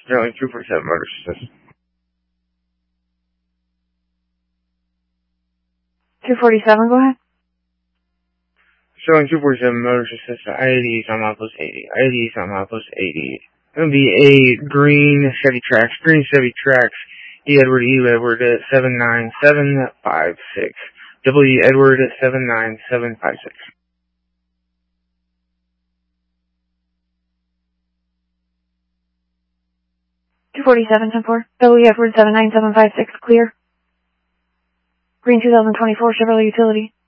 Sterling 247 Motor System. 247, go ahead. Sterling 247 Motor System, I-80 on Outpost 80. I-80 on Outpost 80. It's going to be a green Chevy Trax. E. Edward, E. Edward 79756. W. Edward 79756. 247, 10-4. W. Edward 79756, clear. Green 2024 Chevrolet Utility.